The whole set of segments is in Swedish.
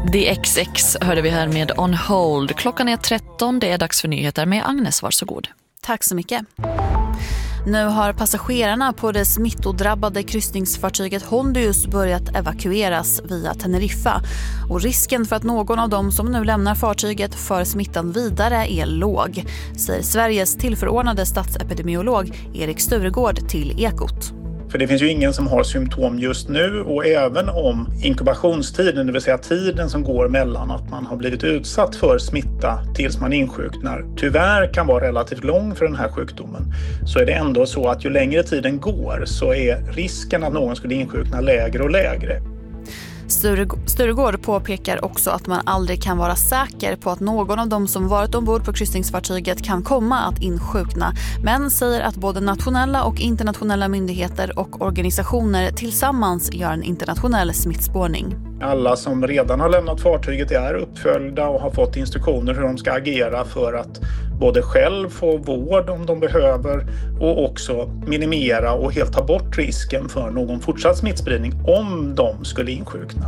DXX hörde vi här med On Hold. Klockan är 13, det är dags för nyheter med Agnes, varsågod. Tack så mycket. Nu har passagerarna på det smittodrabbade kryssningsfartyget Hondius börjat evakueras via Teneriffa. Och risken för att någon av dem som nu lämnar fartyget för smittan vidare är låg, säger Sveriges tillförordnade statsepidemiolog Erik Sturegård till Ekot. För det finns ju ingen som har symptom just nu, och även om inkubationstiden, det vill säga tiden som går mellan att man har blivit utsatt för smitta tills man insjuknar, tyvärr kan vara relativt lång för den här sjukdomen, så är det ändå så att ju längre tiden går så är risken att någon skulle insjukna lägre och lägre. Sturegård påpekar också att man aldrig kan vara säker på att någon av dem som varit ombord på kryssningsfartyget kan komma att insjukna, men säger att både nationella och internationella myndigheter och organisationer tillsammans gör en internationell smittspårning. Alla som redan har lämnat fartyget är uppföljda och har fått instruktioner hur de ska agera för att både själv få vård om de behöver och också minimera och helt ta bort risken för någon fortsatt smittspridning om de skulle insjukna.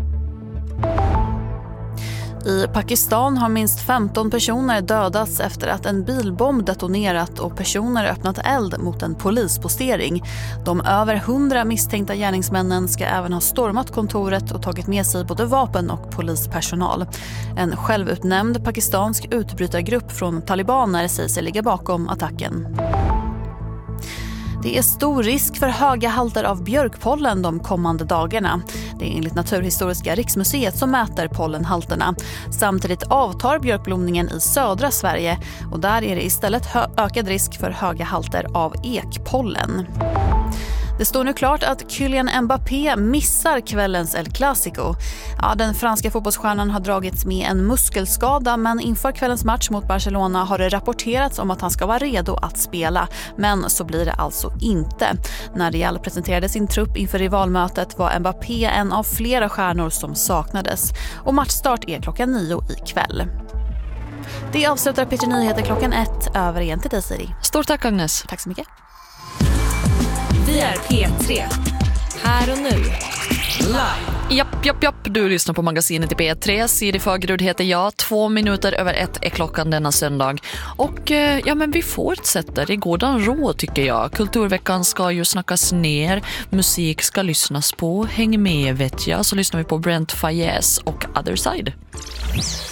I Pakistan har minst 15 personer dödats efter att en bilbomb detonerat och personer öppnat eld mot en polispostering. De över 100 misstänkta gärningsmännen ska även ha stormat kontoret och tagit med sig både vapen och polispersonal. En självutnämnd pakistansk utbrytargrupp från talibaner säger sig ligga bakom attacken. Det är stor risk för höga halter av björkpollen de kommande dagarna. Det är enligt Naturhistoriska riksmuseet som mäter pollenhalterna. Samtidigt avtar björkblomningen i södra Sverige och där är det istället ökad risk för höga halter av ekpollen. Det står nu klart att Kylian Mbappé missar kvällens El Clasico. Ja, den franska fotbollsstjärnan har dragits med en muskelskada, men inför kvällens match mot Barcelona har det rapporterats om att han ska vara redo att spela. Men så blir det alltså inte. När Real presenterade sin trupp inför rivalmötet var Mbappé en av flera stjärnor som saknades. Och matchstart är 9:00 ikväll. Det avslutar Peter Nyheter 1:00 över igen till dig, Siri. Stort tack, Agnes. Tack så mycket. Vi är P3. Här och nu. Live. Japp. Du lyssnar på magasinet i P3. Siri Fagerud heter jag. 2 minuter över 1 är klockan denna söndag. Och men vi fortsätter i godan råd, tycker jag. Kulturveckan ska ju snackas ner. Musik ska lyssnas på. Häng med, vet jag. Så lyssnar vi på Brent Faiyaz och Other Side.